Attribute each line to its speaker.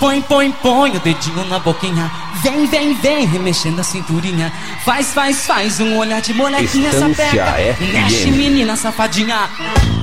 Speaker 1: Põe, põe, põe o dedinho na boquinha. Vem, vem, vem, remexendo a cinturinha. Faz, faz, faz um olhar de molequinha. Essa pega, mexe menina safadinha.